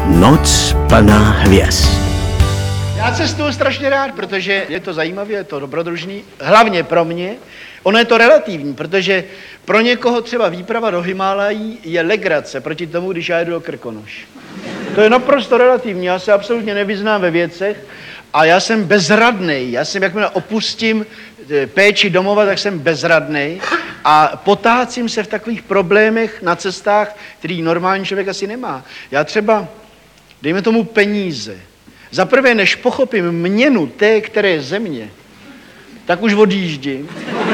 Noc plná hvězd. Já cestuju strašně rád, protože je to zajímavé, je to dobrodružný, hlavně pro mě. Ono je to relativní, protože pro někoho třeba výprava do Himálají je legrace proti tomu, když já jedu do Krkonoš. To je naprosto relativní, já se absolutně nevyznám ve věcech a já jsem bezradnej. Já jsem, jakmile opustím péči domova, tak jsem bezradnej a potácím se v takových problémech na cestách, který normální člověk asi nemá. Já třeba, dejme tomu peníze. Za prvé, než pochopím měnu té, které země, tak už odjíždím.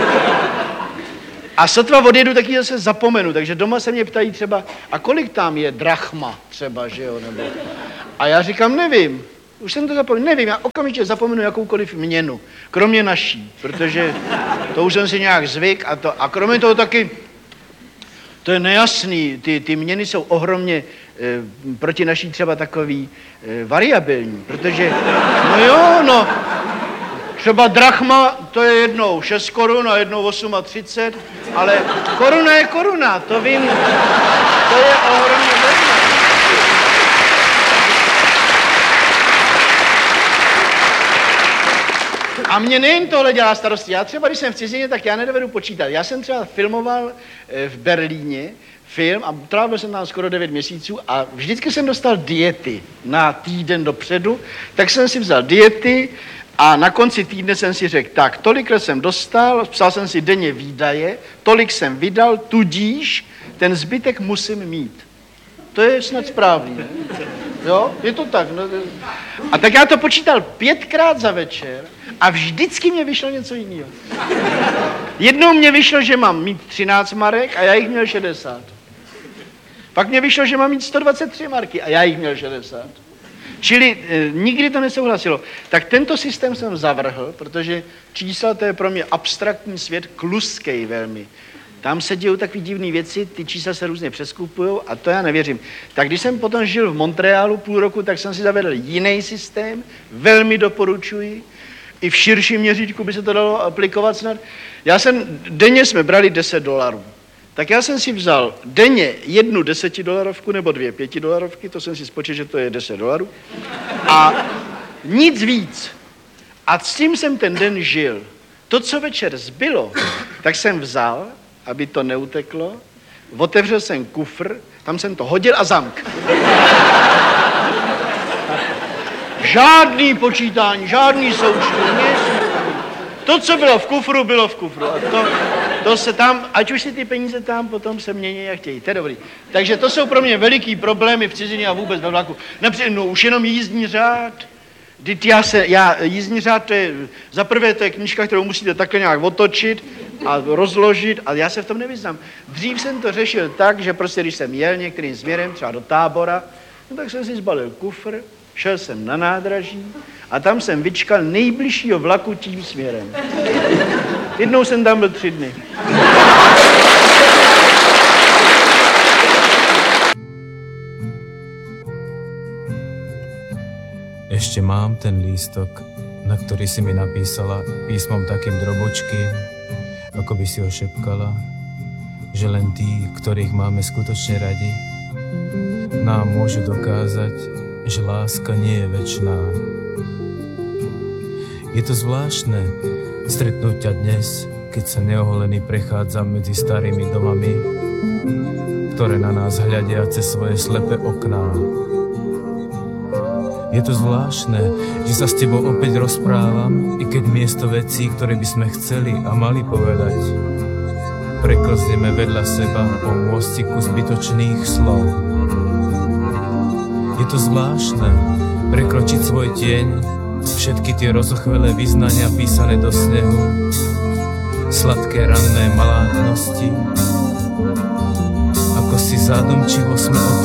A sotva odjedu, tak ji zase zapomenu. Takže doma se mě ptají třeba, a kolik tam je drachma třeba, že jo, nebo... A já říkám, nevím. Už jsem to zapomněl, nevím, já okamžitě zapomenu jakoukoliv měnu, kromě naší, protože to už jsem si nějak zvyk a kromě toho taky, to je nejasný, ty měny jsou ohromně proti naší třeba takový variabilní, protože, třeba drachma, to je jednou 6 korun a jednou 38, ale koruna je koruna, to vím, to je ohromně zajímavé. A mě nejen tohle dělá starosti. Já třeba, když jsem v cizině, tak já nedovedu počítat. Já jsem třeba filmoval v Berlíně film a trávil jsem tam skoro 9 měsíců a vždycky jsem dostal diety na týden dopředu, tak jsem si vzal diety a na konci týdne jsem si řekl, tak tolikhle jsem dostal, psal jsem si denně výdaje, tolik jsem vydal, tudíž ten zbytek musím mít. To je snad správný, ne? Jo, je to tak. No. A tak já to počítal 5krát za večer a vždycky mě vyšlo něco jiného. Jednou mě vyšlo, že mám mít 13 marek a já jich měl 60. Pak mě vyšlo, že mám mít 123 marky a já jich měl 60. Čili nikdy to nesouhlasilo. Tak tento systém jsem zavrhl, protože čísla to je pro mě abstraktní svět, kluskej velmi. Tam se dějou takové divné věci, ty čísla se různě přeskupujou a to já nevěřím. Tak když jsem potom žil v Montrealu půl roku, tak jsem si zavedl jiný systém, velmi doporučuji. I v širším měřítku by se to dalo aplikovat snad. Denně jsme brali $10. Tak já jsem si vzal denně jednu $10 nebo 2 $5, to jsem si spočítal, že to je $10. A nic víc. A s tím jsem ten den žil. To, co večer zbylo, tak jsem vzal, aby to neuteklo, otevřel jsem kufr, tam jsem to hodil a zamk. Žádný počítání, žádný součtu, nic. To, co bylo v kufru, bylo v kufru. A to se tam, ať už si ty peníze tam potom se mění, jak chtějí. To je dobrý. Takže to jsou pro mě veliký problémy v cizině a vůbec ve vlaku. Například, už jenom jízdní řád. Jízdní řád, to je, za prvé to je knížka, kterou musíte takhle nějak otočit a rozložit a já se v tom nevyznám. Dřív jsem to řešil tak, že prostě když jsem jel některým směrem, třeba do Tábora, no tak jsem si zbalil kufr, šel jsem na nádraží a tam jsem vyčkal nejbližšího vlaku tím směrem. Jednou jsem tam byl 3 dny. Ešte mám ten lístok, na ktorý si mi napísala písmom takým drobočkým, ako by si ho šepkala, že len tí, ktorých máme skutočne radi, nám môžu dokázať, že láska nie je večná. Je to zvláštne stretnúť ťa dnes, keď sa neoholený prechádzam medzi starými domami, ktoré na nás hľadia cez svoje slepé okná. Je to zvláštne, že sa s tebou opäť rozprávam, i keď miesto vecí, ktoré by sme chceli a mali povedať, preklzneme vedľa seba po môstiku zbytočných slov. Je to zvláštne prekročiť svoj tieň, všetky tie rozochvelé vyznania písané do snehu, sladké ranné malátnosti, ako si zádomčivo sme